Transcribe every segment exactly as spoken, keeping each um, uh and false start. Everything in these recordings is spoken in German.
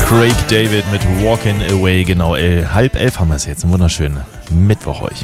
Craig David mit Walking Away. Genau, halb elf haben wir es jetzt. Einen wunderschönen Mittwoch euch.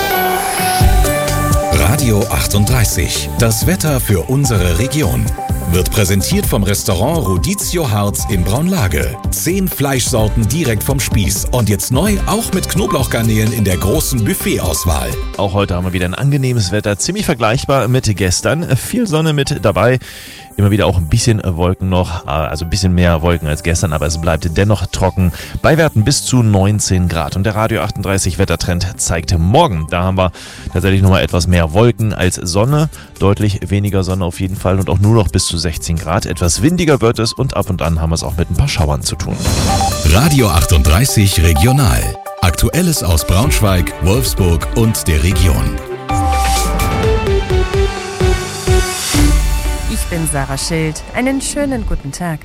Radio achtunddreißig. Das Wetter für unsere Region. Wird präsentiert vom Restaurant Rodizio Harz in Braunlage. Zehn Fleischsorten direkt vom Spieß. Und jetzt neu auch mit Knoblauchgarnelen in der großen Buffetauswahl. Auch heute haben wir wieder ein angenehmes Wetter. Ziemlich vergleichbar mit gestern. Viel Sonne mit dabei. Immer wieder auch ein bisschen Wolken noch, also ein bisschen mehr Wolken als gestern, aber es bleibt dennoch trocken. Bei Werten bis zu neunzehn Grad. Und der Radio achtunddreißig Wettertrend zeigt morgen. Da haben wir tatsächlich nochmal etwas mehr Wolken als Sonne. Deutlich weniger Sonne auf jeden Fall und auch nur noch bis zu sechzehn Grad. Etwas windiger wird es und ab und an haben wir es auch mit ein paar Schauern zu tun. Radio achtunddreißig Regional. Aktuelles aus Braunschweig, Wolfsburg und der Region. Ich bin Sarah Schild. Einen schönen guten Tag.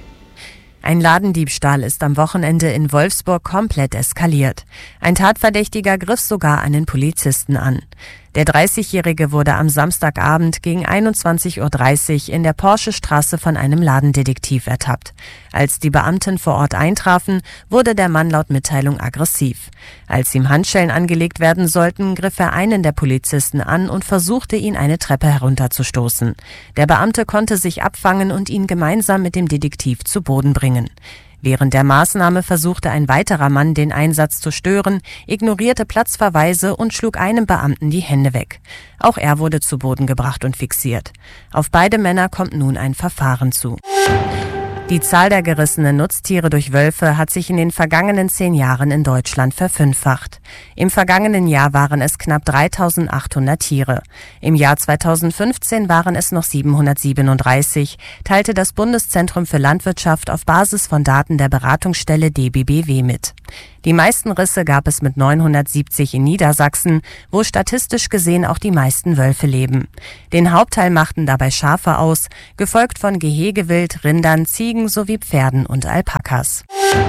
Ein Ladendiebstahl ist am Wochenende in Wolfsburg komplett eskaliert. Ein Tatverdächtiger griff sogar einen Polizisten an. Der dreißigjährige wurde am Samstagabend gegen einundzwanzig Uhr dreißig in der Porsche-Straße von einem Ladendetektiv ertappt. Als die Beamten vor Ort eintrafen, wurde der Mann laut Mitteilung aggressiv. Als ihm Handschellen angelegt werden sollten, griff er einen der Polizisten an und versuchte, ihn eine Treppe herunterzustoßen. Der Beamte konnte sich abfangen und ihn gemeinsam mit dem Detektiv zu Boden bringen. Während der Maßnahme versuchte ein weiterer Mann, den Einsatz zu stören, ignorierte Platzverweise und schlug einem Beamten die Hände weg. Auch er wurde zu Boden gebracht und fixiert. Auf beide Männer kommt nun ein Verfahren zu. Die Zahl der gerissenen Nutztiere durch Wölfe hat sich in den vergangenen zehn Jahren in Deutschland verfünffacht. Im vergangenen Jahr waren es knapp dreitausendachthundert Tiere. Im Jahr zweitausendfünfzehn waren es noch siebenhundertsiebenunddreißig, teilte das Bundeszentrum für Landwirtschaft auf Basis von Daten der Beratungsstelle D B B W mit. Die meisten Risse gab es mit neunhundertsiebzig in Niedersachsen, wo statistisch gesehen auch die meisten Wölfe leben. Den Hauptteil machten dabei Schafe aus, gefolgt von Gehegewild, Rindern, Ziegen sowie Pferden und Alpakas.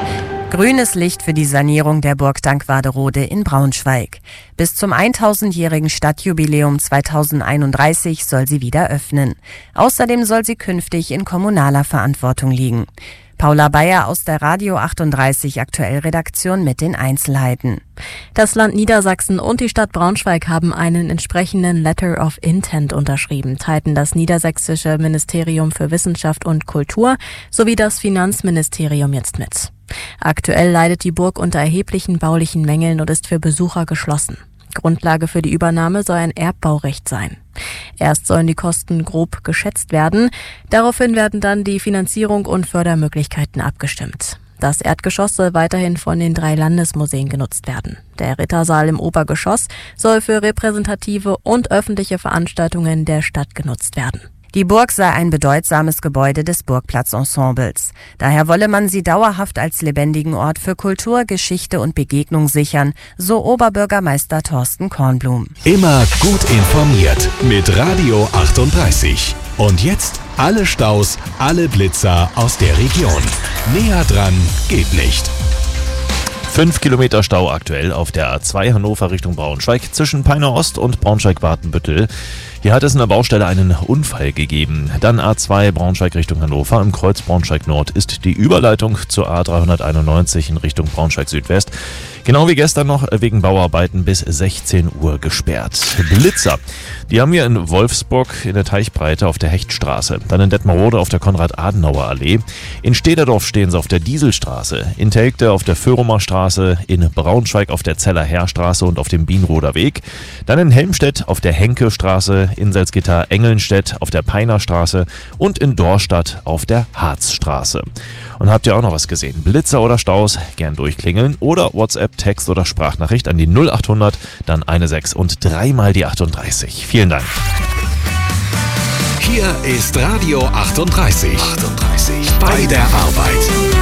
Grünes Licht für die Sanierung der Burg Dankwarderode in Braunschweig. Bis zum tausendjährigen Stadtjubiläum zweitausendeinunddreißig soll sie wieder öffnen. Außerdem soll sie künftig in kommunaler Verantwortung liegen. Paula Bayer aus der Radio achtunddreißig Aktuell-Redaktion mit den Einzelheiten. Das Land Niedersachsen und die Stadt Braunschweig haben einen entsprechenden Letter of Intent unterschrieben, teilten das Niedersächsische Ministerium für Wissenschaft und Kultur sowie das Finanzministerium jetzt mit. Aktuell leidet die Burg unter erheblichen baulichen Mängeln und ist für Besucher geschlossen. Grundlage für die Übernahme soll ein Erbbaurecht sein. Erst sollen die Kosten grob geschätzt werden. Daraufhin werden dann die Finanzierung und Fördermöglichkeiten abgestimmt. Das Erdgeschoss soll weiterhin von den drei Landesmuseen genutzt werden. Der Rittersaal im Obergeschoss soll für repräsentative und öffentliche Veranstaltungen der Stadt genutzt werden. Die Burg sei ein bedeutsames Gebäude des Burgplatzensembles. Daher wolle man sie dauerhaft als lebendigen Ort für Kultur, Geschichte und Begegnung sichern, so Oberbürgermeister Thorsten Kornblum. Immer gut informiert mit Radio achtunddreißig. Und jetzt alle Staus, alle Blitzer aus der Region. Näher dran geht nicht. Fünf Kilometer Stau aktuell auf der A zwei Hannover Richtung Braunschweig zwischen Peiner Ost und Braunschweig-Watenbüttel. Hier hat es in der Baustelle einen Unfall gegeben. Dann A zwei Braunschweig Richtung Hannover. Im Kreuz Braunschweig Nord ist die Überleitung zur A dreihunderteinundneunzig in Richtung Braunschweig Südwest. Genau wie gestern noch wegen Bauarbeiten bis sechzehn Uhr gesperrt. Blitzer, die haben wir in Wolfsburg in der Teichbreite auf der Hechtstraße. Dann in Detmerode auf der Konrad-Adenauer-Allee. In Stederdorf stehen sie auf der Dieselstraße. In Telgte auf der Föhrumer Straße. In Braunschweig auf der Zeller-Heerstraße und auf dem Bienroder Weg. Dann in Helmstedt auf der Henke-Straße. In Salzgitter-Engelnstedt auf der Peinerstraße. Und in Dorstadt auf der Harzstraße. Und habt ihr auch noch was gesehen? Blitzer oder Staus? Gern durchklingeln oder WhatsApp, Text oder Sprachnachricht an die null achthundert, dann eine sechs und dreimal die achtunddreißig. Vielen Dank. Hier ist Radio achtunddreißig. achtunddreißig. Bei der Arbeit.